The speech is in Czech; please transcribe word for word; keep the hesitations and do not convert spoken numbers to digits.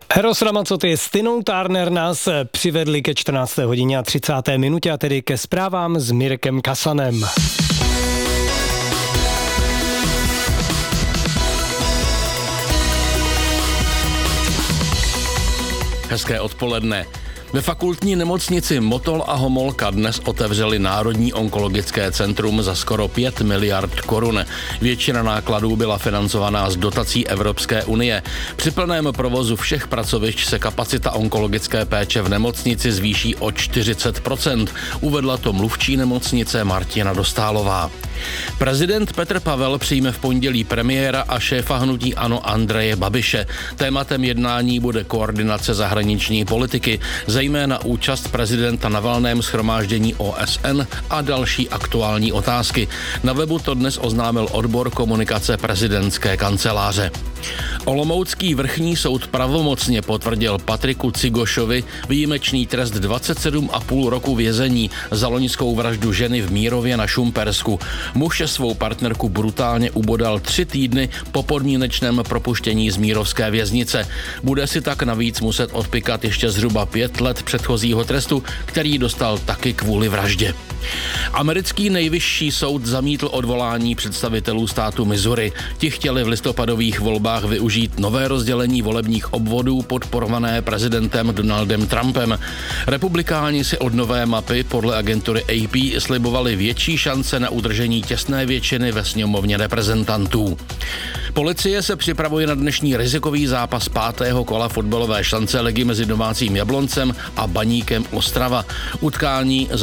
Eros Ramazzotti s Tinou Turner nás přivedli ke čtrnácté hodině a třicáté minutě a tedy ke zprávám s Mirkem Kasanem. Hezké odpoledne. Ve fakultní nemocnici Motol a Homolka dnes otevřeli Národní onkologické centrum za skoro pět miliard korun. Většina nákladů byla financovaná z dotací Evropské unie. Při plném provozu všech pracovišť se kapacita onkologické péče v nemocnici zvýší o čtyřicet procent. Uvedla to mluvčí nemocnice Martina Dostálová. Prezident Petr Pavel přijme v pondělí premiéra a šéfa hnutí ANO Andreje Babiše. Tématem jednání bude koordinace zahraniční politiky, zejména účast prezidenta na valném shromáždění O S N a další aktuální otázky. Na webu to dnes oznámil odbor komunikace prezidentské kanceláře. Olomoucký vrchní soud pravomocně potvrdil Patriku Cigošovi výjimečný trest dvacet sedm a půl roku vězení za loňskou vraždu ženy v Mírově na Šumpersku. Muž svou partnerku brutálně ubodal tři týdny po podmínečném propuštění z mírovské věznice. Bude si tak navíc muset odpikat ještě zhruba pět let předchozího trestu, který dostal taky kvůli vraždě. Americký nejvyšší soud zamítl odvolání představitelů státu Missouri. Ti chtěli v listopadových volbách využít nové rozdělení volebních obvodů podporované prezidentem Donaldem Trumpem. Republikáni si od nové mapy podle agentury A P slibovali větší šance na udržení těsné většiny ve sněmovně reprezentantů. Policie se připravuje na dnešní rizikový zápas pátého kola fotbalové šance ligy mezi domácím Jabloncem a Baníkem Ostrava. Utkání